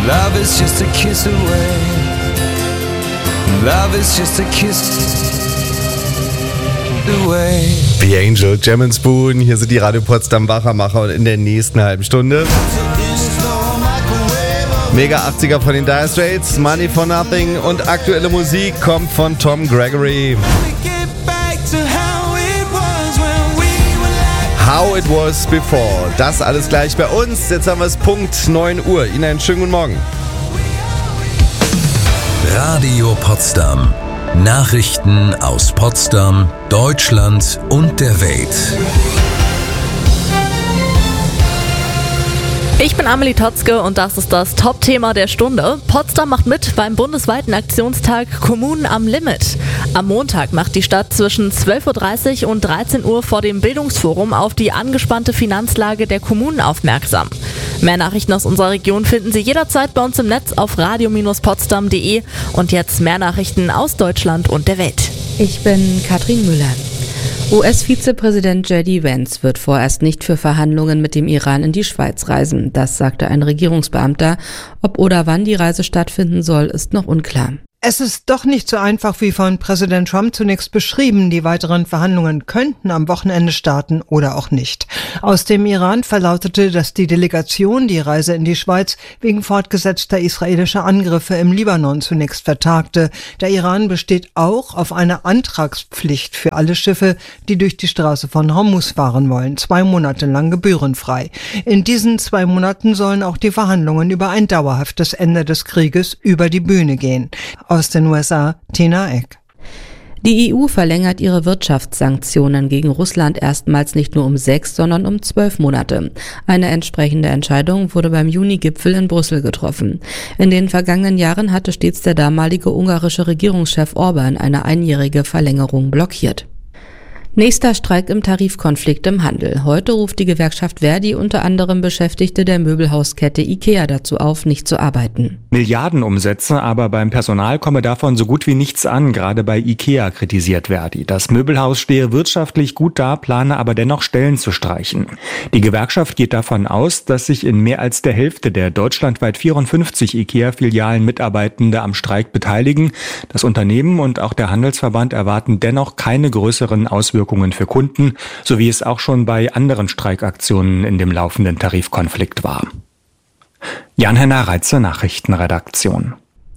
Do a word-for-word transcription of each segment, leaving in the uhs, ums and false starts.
Love is just a kiss away. Love is just a kiss away. The Angel, Jam and Spoon, hier sind die Radio Potsdam Wachermacher und in der nächsten halben Stunde Mega achtziger von den Dire Straits, Money for Nothing und aktuelle Musik kommt von Tom Gregory. How It Was Before. Das alles gleich bei uns. Jetzt haben wir es Punkt neun Uhr. Ihnen einen schönen guten Morgen. Radio Potsdam. Nachrichten aus Potsdam, Deutschland und der Welt. Ich bin Amelie Totzke und das ist das Top-Thema der Stunde. Potsdam macht mit beim bundesweiten Aktionstag Kommunen am Limit. Am Montag macht die Stadt zwischen zwölf Uhr dreißig und dreizehn Uhr vor dem Bildungsforum auf die angespannte Finanzlage der Kommunen aufmerksam. Mehr Nachrichten aus unserer Region finden Sie jederzeit bei uns im Netz auf radio Bindestrich potsdam punkt de und jetzt mehr Nachrichten aus Deutschland und der Welt. Ich bin Katrin Müller. U S-Vizepräsident J D Vance wird vorerst nicht für Verhandlungen mit dem Iran in die Schweiz reisen. Das sagte ein Regierungsbeamter. Ob oder wann die Reise stattfinden soll, ist noch unklar. Es ist doch nicht so einfach wie von Präsident Trump zunächst beschrieben. Die weiteren Verhandlungen könnten am Wochenende starten oder auch nicht. Aus dem Iran verlautete, dass die Delegation die Reise in die Schweiz wegen fortgesetzter israelischer Angriffe im Libanon zunächst vertagte. Der Iran besteht auch auf einer Antragspflicht für alle Schiffe, die durch die Straße von Hormuz fahren wollen, zwei Monate lang gebührenfrei. In diesen zwei Monaten sollen auch die Verhandlungen über ein dauerhaftes Ende des Krieges über die Bühne gehen. Aus den U S A, Tina Eck. Die E U verlängert ihre Wirtschaftssanktionen gegen Russland erstmals nicht nur um sechs, sondern um zwölf Monate. Eine entsprechende Entscheidung wurde beim Juni-Gipfel in Brüssel getroffen. In den vergangenen Jahren hatte stets der damalige ungarische Regierungschef Orban eine einjährige Verlängerung blockiert. Nächster Streik im Tarifkonflikt im Handel. Heute ruft die Gewerkschaft Verdi unter anderem Beschäftigte der Möbelhauskette IKEA dazu auf, nicht zu arbeiten. Milliardenumsätze, aber beim Personal komme davon so gut wie nichts an, gerade bei IKEA, kritisiert Verdi. Das Möbelhaus stehe wirtschaftlich gut da, plane aber dennoch Stellen zu streichen. Die Gewerkschaft geht davon aus, dass sich in mehr als der Hälfte der deutschlandweit vierundfünfzig IKEA-Filialen Mitarbeitende am Streik beteiligen. Das Unternehmen und auch der Handelsverband erwarten dennoch keine größeren Auswirkungen für Kunden, so wie es auch schon bei anderen Streikaktionen in dem laufenden Tarifkonflikt war. Jan-Henner Reitze, Nachrichtenredaktion.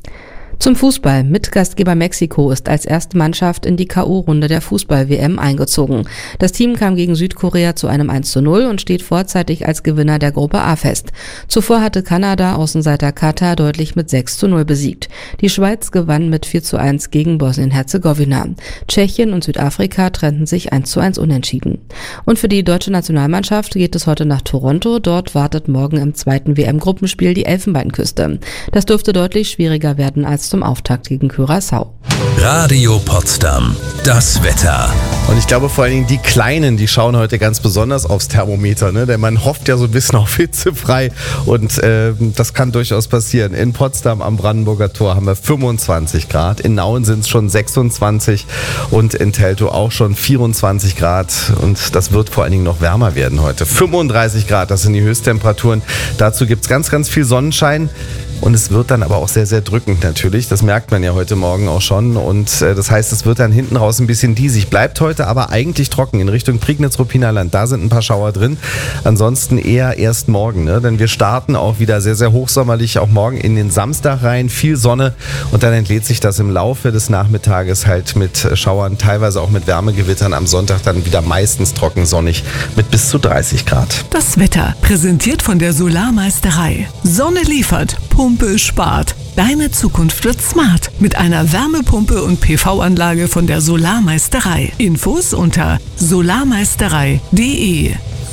Zum Fußball. Mitgastgeber Mexiko ist als erste Mannschaft in die K O-Runde der Fußball-W M eingezogen. Das Team kam gegen Südkorea zu einem eins zu null und steht vorzeitig als Gewinner der Gruppe A fest. Zuvor hatte Kanada Außenseiter Katar deutlich mit sechs zu null besiegt. Die Schweiz gewann mit vier zu eins gegen Bosnien-Herzegowina. Tschechien und Südafrika trennten sich eins zu eins unentschieden. Und für die deutsche Nationalmannschaft geht es heute nach Toronto. Dort wartet morgen im zweiten W M-Gruppenspiel die Elfenbeinküste. Das dürfte deutlich schwieriger werden als zum Auftakt gegen Curaçao. Radio Potsdam, das Wetter. Und ich glaube vor allen Dingen die Kleinen, die schauen heute ganz besonders aufs Thermometer, ne? Denn man hofft ja so ein bisschen auf hitzefrei und äh, das kann durchaus passieren. In Potsdam am Brandenburger Tor haben wir fünfundzwanzig Grad, in Nauen sind es schon sechsundzwanzig und in Teltow auch schon vierundzwanzig Grad und das wird vor allen Dingen noch wärmer werden heute. fünfunddreißig Grad, das sind die Höchsttemperaturen. Dazu gibt es ganz, ganz viel Sonnenschein. Und es wird dann aber auch sehr, sehr drückend natürlich. Das merkt man ja heute Morgen auch schon. Und äh, das heißt, es wird dann hinten raus ein bisschen diesig. Bleibt heute aber eigentlich trocken in Richtung Prignitz-Ruppiner Land. Da sind ein paar Schauer drin. Ansonsten eher erst morgen, ne? Denn wir starten auch wieder sehr, sehr hochsommerlich. Auch morgen in den Samstag rein. Viel Sonne. Und dann entlädt sich das im Laufe des Nachmittages halt mit Schauern, teilweise auch mit Wärmegewittern. Am Sonntag dann wieder meistens trocken sonnig mit bis zu dreißig Grad. Das Wetter präsentiert von der Solarmeisterei. Sonne liefert, Pumpe spart. Deine Zukunft wird smart mit einer Wärmepumpe und P V-Anlage von der Solarmeisterei. Infos unter solarmeisterei punkt de.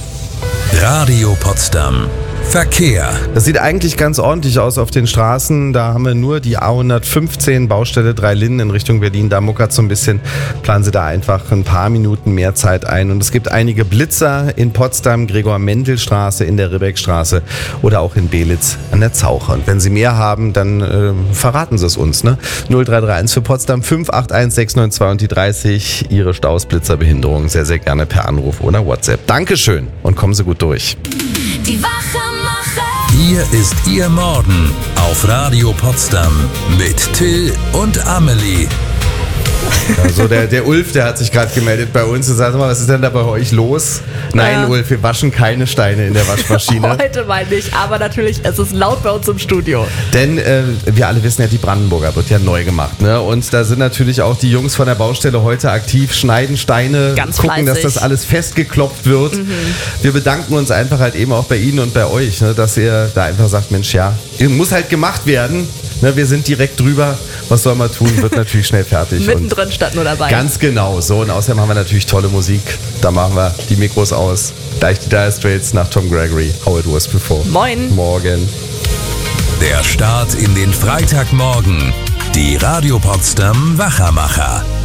Radio Potsdam. Verkehr. Das sieht eigentlich ganz ordentlich aus auf den Straßen. Da haben wir nur die A hundertfünfzehn, Baustelle drei Linden in Richtung Berlin. Da muckert so ein bisschen. Planen Sie da einfach ein paar Minuten mehr Zeit ein. Und es gibt einige Blitzer in Potsdam, Gregor-Mendel-Straße, in der Ribbeckstraße oder auch in Belitz an der Zauche. Und wenn Sie mehr haben, dann äh, verraten Sie es uns. Ne? null drei drei eins für Potsdam, fünf acht eins sechs neun zwei und die dreißig. Ihre Stausblitzerbehinderung sehr, sehr gerne per Anruf oder WhatsApp. Dankeschön und kommen Sie gut durch. Die Wache Hier ist Ihr Morgen auf Radio Potsdam mit Till und Amelie. Also der, der Ulf, der hat sich gerade gemeldet bei uns und sagt mal, was ist denn da bei euch los? Nein, Ja. Ulf, wir waschen keine Steine in der Waschmaschine. Heute mal nicht, aber natürlich, es ist laut bei uns im Studio. Denn äh, wir alle wissen ja, die Brandenburger wird ja neu gemacht. Ne? Und da sind natürlich auch die Jungs von der Baustelle heute aktiv, schneiden Steine, Ganz gucken, fleißig. dass das alles festgeklopft wird. Mhm. Wir bedanken uns einfach halt eben auch bei Ihnen und bei euch, ne? Dass ihr da einfach sagt, Mensch, ja, muss halt gemacht werden. Ne? Wir sind direkt drüber. Was soll man tun? Wird natürlich schnell fertig. Und Mittendrin statt nur dabei. ganz genau so. Und außerdem haben wir natürlich tolle Musik. Da machen wir die Mikros aus. Gleich die Dire Straits nach Tom Gregory. How It Was Before. Moin. Morgen. Der Start in den Freitagmorgen. Die Radio Potsdam Wachermacher.